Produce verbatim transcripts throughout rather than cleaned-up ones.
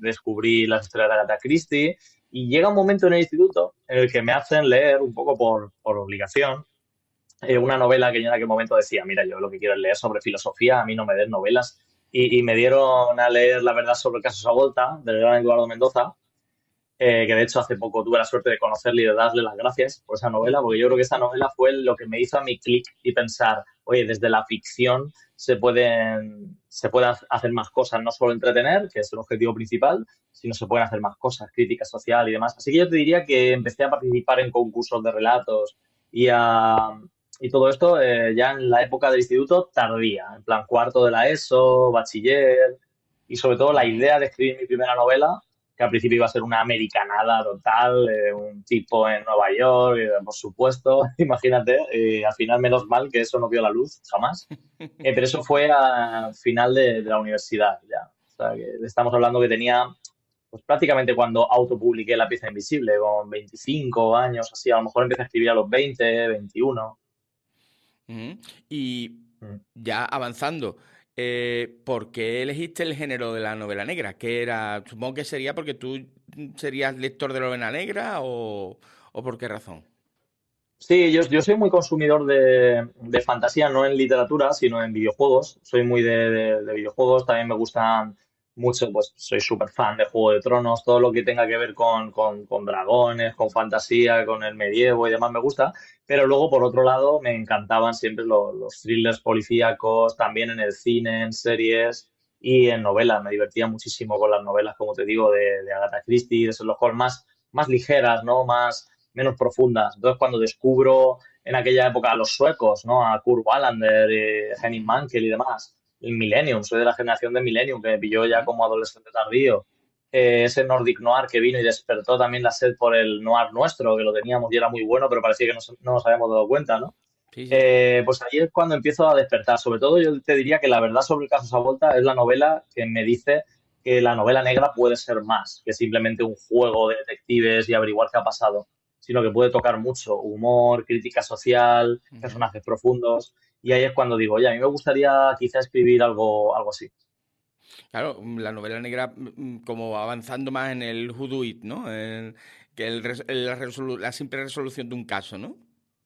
descubrí las historias de Agatha Christie y llega un momento en el instituto en el que me hacen leer un poco por, por obligación eh, una novela que yo en aquel momento decía, mira, yo lo que quiero es leer sobre filosofía, a mí no me den novelas. Y, y me dieron a leer La verdad sobre el caso Savolta, del gran Eduardo Mendoza, eh, que de hecho hace poco tuve la suerte de conocerle y de darle las gracias por esa novela, porque yo creo que esa novela fue lo que me hizo a mí clic y pensar, oye, desde la ficción se pueden, se puede hacer más cosas, no solo entretener, que es el objetivo principal, sino se pueden hacer más cosas, crítica social y demás. Así que yo te diría que empecé a participar en concursos de relatos y a, y todo esto eh, ya en la época del instituto tardía, en plan cuarto de la ESO, bachiller, y sobre todo la Ujú. idea de escribir mi primera novela, que al principio iba a ser una americanada total, eh, un tipo en Nueva York, eh, por supuesto, imagínate, eh, al final menos mal que eso no vio la luz, jamás. Eh, pero eso fue al final de, de la universidad ya. O sea, que estamos hablando que tenía pues prácticamente cuando autopubliqué La pieza invisible, con veinticinco años, así, a lo mejor empecé a escribir a los veinte, veintiuno. Ujú. Y Mm. ya avanzando, eh, ¿por qué elegiste el género de la novela negra? ¿Qué era? Supongo que sería porque tú serías lector de novela negra o, o por qué razón. Sí, yo, yo soy muy consumidor de, de fantasía, no en literatura, sino en videojuegos. Soy muy de, de- de videojuegos, también me gustan mucho, pues soy súper fan de Juego de Tronos, todo lo que tenga que ver con, con, con dragones, con fantasía, con el medievo y demás me gusta. Pero luego, por otro lado, me encantaban siempre lo- los thrillers policíacos, también en el cine, en series y en novelas. Me divertía muchísimo con las novelas, como te digo, de, de Agatha Christie, de Sherlock Holmes, más, más ligeras, ¿no? Más menos profundas. Entonces, cuando descubro en aquella época a los suecos, ¿no? A Kurt Wallander, eh, Henning Mankell y demás, el Millennium, soy de la generación de Millennium, que me pilló ya Ujú. como adolescente tardío. Eh, ese Nordic Noir que vino y despertó también la sed por el noir nuestro, que lo teníamos y era muy bueno, pero parecía que no, se- no nos habíamos dado cuenta, ¿no? Sí, sí. Eh, pues ahí es cuando empiezo a despertar. Sobre todo yo te diría que La verdad sobre el caso Savolta es la novela que me dice que la novela negra puede ser más que simplemente un juego de detectives y averiguar qué ha pasado, sino que puede tocar mucho humor, crítica social, Ujú. personajes profundos. Y ahí es cuando digo, oye, a mí me gustaría quizá escribir algo, algo así. Claro, mm, la novela negra mm, mm, como avanzando más en el who do it, ¿no? En- que el res- la, resolu- la simple resolución de un caso, ¿no?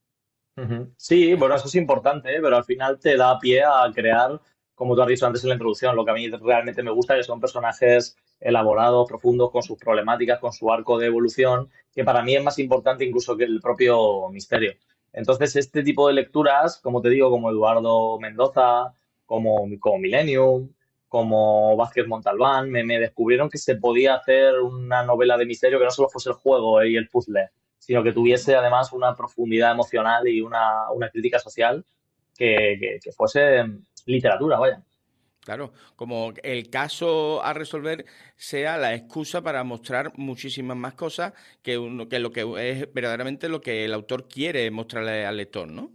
Ujú. Sí, bueno, eso es importante, ¿eh? Pero al final te da pie a crear, como tú has dicho antes en la introducción, lo que a mí realmente me gusta, que son personajes elaborados, profundos, con sus problemáticas, con su arco de evolución, que para mí es más importante incluso que el propio misterio. Entonces, este tipo de lecturas, como te digo, como Eduardo Mendoza, como, como Millennium, como Vázquez Montalbán, me, me descubrieron que se podía hacer una novela de misterio que no solo fuese el juego, eh, y el puzzle, sino que Ujú. tuviese además una profundidad emocional y una, una crítica social que, que, que fuese literatura, vaya. Claro, como el caso a resolver sea la excusa para mostrar muchísimas más cosas que, uno, que lo que es verdaderamente lo que el autor quiere mostrarle al lector, ¿no?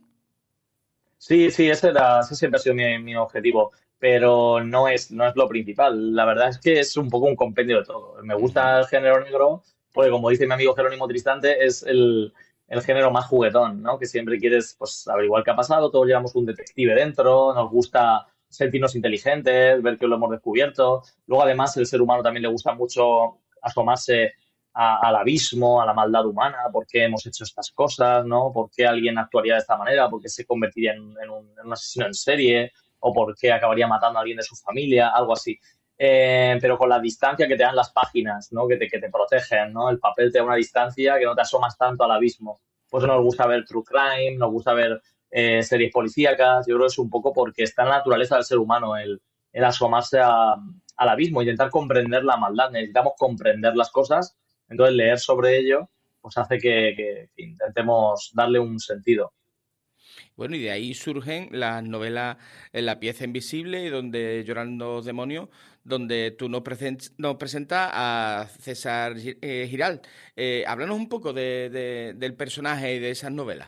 Sí, sí, ese, era, ese siempre ha sido mi, mi objetivo, pero no es, no es lo principal. La verdad es que es un poco un compendio de todo. Me Ujú. gusta el género negro porque, como dice mi amigo Jerónimo Tristante, es el, el género más juguetón, ¿no? Que siempre quieres pues, averiguar qué ha pasado, todos llevamos un detective dentro, nos gusta sentirnos inteligentes, ver que lo hemos descubierto. Luego, además, el ser humano también le gusta mucho asomarse a- al abismo, a la maldad humana, por qué hemos hecho estas cosas, ¿no? ¿Por qué alguien actuaría de esta manera? ¿Por qué se convertiría en, en un, en un asesino en serie? ¿O por qué acabaría matando a alguien de su familia? Algo así. Eh, pero con la distancia que te dan las páginas, ¿no? Que te, que te protegen, ¿no? El papel te da una distancia que no te asomas tanto al abismo. Pues nos gusta ver true crime, nos gusta ver eh, series policíacas. Yo creo que es un poco porque está en la naturaleza del ser humano el, el asomarse a- al abismo, intentar comprender la maldad. Necesitamos comprender las cosas, entonces, leer sobre ello pues hace que, que- que intentemos darle un sentido. Bueno, y de ahí surgen las novelas en La pieza invisible y donde lloran los demonios, donde tú nos, presen- nos presentas a César Gi- eh, Giral. Eh, háblanos un poco de- de- del personaje y de esas novelas.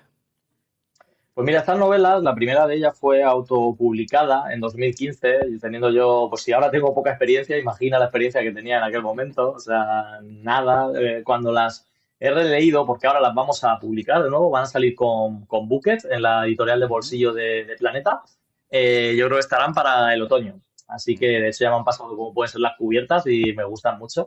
Pues mira, estas novelas, la primera de ellas fue autopublicada en dos mil quince, y teniendo yo, pues si ahora tengo poca experiencia, imagina la experiencia que tenía en aquel momento, o sea, nada, eh, cuando las he releído, porque ahora las vamos a publicar de nuevo, van a salir con, con Bucket en la editorial de Ujú, bolsillo de, de Planeta, eh, yo creo que estarán para el otoño, así que ujú. de hecho ya me han pasado cómo pueden ser las cubiertas y me gustan mucho.